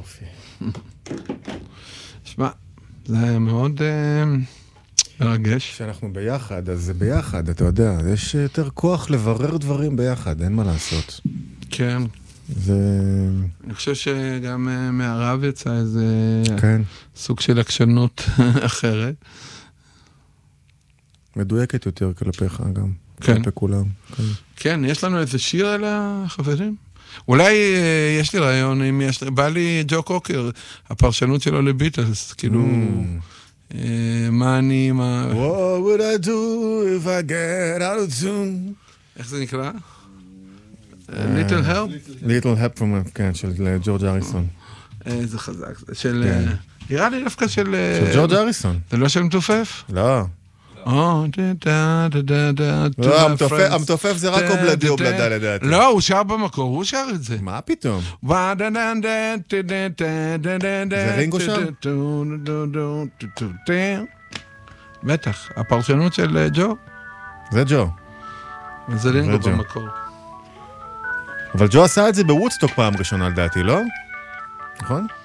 יופי. שמע, זה מאוד מרגש. כשאנחנו ביחד, אז זה ביחד, אתה יודע, יש יותר כוח לברר דברים ביחד, אין מה לעשות. כן. זה... אני חושב שגם מהרב יצא איזה כן. סוג של עקשנות אחרת. מדויקת יותר כלפיך גם. כן. כלפי כולם. כן. כן, יש לנו איזה שיר על החברים? אולי יש לי רעיון, אם יש... בא לי ג'ו קוקר, הפרשנות שלו לביטלס, כאילו... מה אני... What would I do if I get out of tune? איך זה נקרא? Little Help? Little Help from... כן, של ג'ורג' אריסון. זה חזק. של... נראה לי דווקא של... של ג'ורג' אריסון. זה לא של מתופף? לא. המתופף זה רק אובלדי אובלדה לדעתי. לא, הוא שר במקור, הוא שר את זה. מה פתאום? זה רינגו שם? בטח, הפרשנות של ג'ו. זה ג'ו. זה רינגו במקור. אבל ג'ו עשה את זה בוודסטוק פעם ראשונה לדעתי, לא? נכון?